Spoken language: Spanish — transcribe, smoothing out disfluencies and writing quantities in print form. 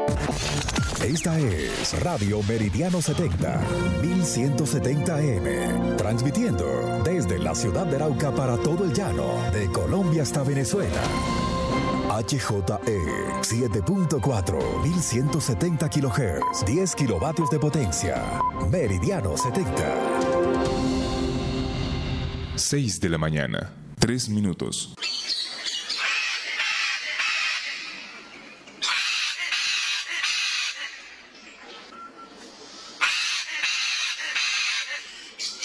Esta es Radio Meridiano 70, 1170M, transmitiendo desde la ciudad de Arauca para todo el llano, de Colombia hasta Venezuela. HJE 7.4, 1170 kHz, 10 kilovatios de potencia. Meridiano 70. 6 de la mañana, 3 minutos.